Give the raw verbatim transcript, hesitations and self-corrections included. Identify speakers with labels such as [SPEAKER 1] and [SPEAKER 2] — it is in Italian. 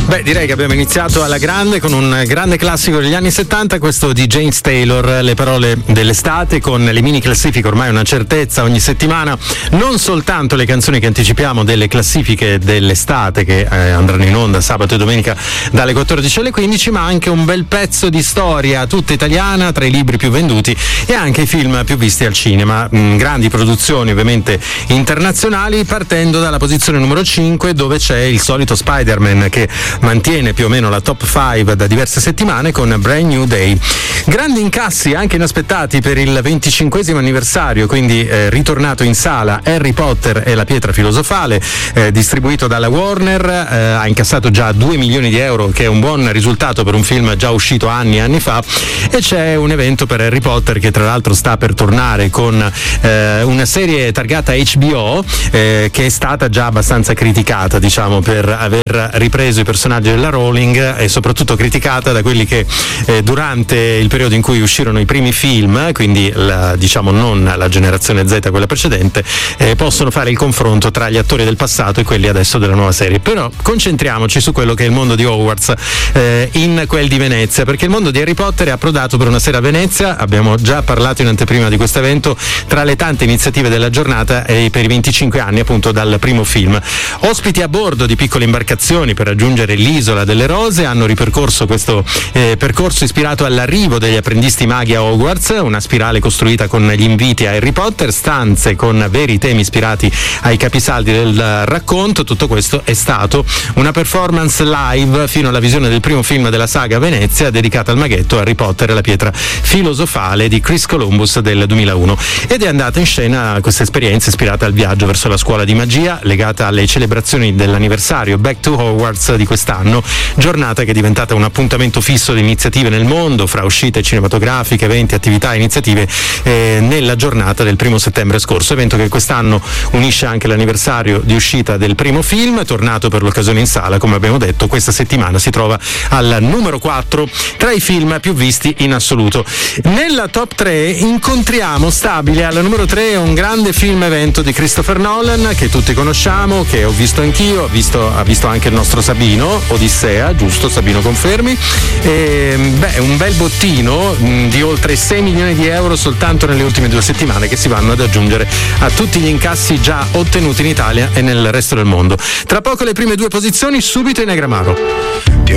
[SPEAKER 1] Beh, direi che abbiamo iniziato alla grande con un grande classico degli anni settanta, questo di James Taylor, le parole dell'estate, con le mini classifiche ormai una certezza ogni settimana, non soltanto le canzoni che anticipiamo delle classifiche dell'estate che eh, andranno in onda sabato e domenica dalle quattordici alle quindici, ma anche un bel pezzo di storia tutta italiana tra i libri più venduti e anche i film più visti al cinema, mh, grandi produzioni ovviamente internazionali, partendo dalla posizione numero cinque dove c'è il solito Spider-Man che mantiene più o meno la top cinque da diverse settimane con Brand New Day. Grandi incassi anche inaspettati per il venticinquesimo anniversario, quindi eh, ritornato in sala Harry Potter e la pietra filosofale, eh, distribuito dalla Warner, eh, ha incassato già due milioni di euro, che è un buon risultato per un film già uscito anni e anni fa, e c'è un evento per Harry Potter che tra l'altro sta per tornare con eh, una serie targata H B O eh, che è stata già abbastanza criticata, diciamo, per aver ripreso i personaggi della Rowling e soprattutto criticata da quelli che eh, durante il periodo in cui uscirono i primi film, quindi la, diciamo non la generazione Z, quella precedente, eh, possono fare il confronto tra gli attori del passato e quelli adesso della nuova serie. Però concentriamoci su quello che è il mondo di Hogwarts eh, in quel di Venezia, perché il mondo di Harry Potter è approdato per una sera a Venezia. Abbiamo già parlato in anteprima di questo evento, tra le tante iniziative della giornata e per i venticinque anni appunto dal primo film. Ospiti a bordo di piccole imbarcazioni per raggiungere l'isola delle rose hanno ripercorso questo eh, percorso ispirato all'arrivo degli apprendisti maghi a Hogwarts, una spirale costruita con gli inviti a Harry Potter, stanze con veri temi ispirati ai capisaldi del racconto. Tutto questo è stato una performance live fino alla visione del primo film della saga a Venezia, dedicata al maghetto Harry Potter e la pietra filosofale di Chris Columbus del duemilauno, ed è andata in scena questa esperienza ispirata al viaggio verso la scuola di magia, legata alle celebrazioni dell'anniversario Back to Hogwarts di quest'anno, giornata che è diventata un appuntamento fisso di iniziative nel mondo, fra uscite cinematografiche, eventi, attività e iniziative eh, nella giornata del primo settembre scorso, evento che quest'anno unisce anche l'anniversario di uscita del primo film, tornato per l'occasione in sala, come abbiamo detto. Questa settimana si trova al numero quattro tra i film più visti in assoluto. Nella top tre incontriamo stabile al numero tre un grande film evento di Christopher Nolan che tutti conosciamo, che ho visto anch'io, ha visto, ha visto anche il nostro Sabino, Odissea, giusto? Sabino confermi? E, beh, un bel bottino mh, di oltre sei milioni di euro soltanto nelle ultime due settimane, che si vanno ad aggiungere a tutti gli incassi già ottenuti in Italia e nel resto del mondo. Tra poco le prime due posizioni, subito in Negramaro.
[SPEAKER 2] Ti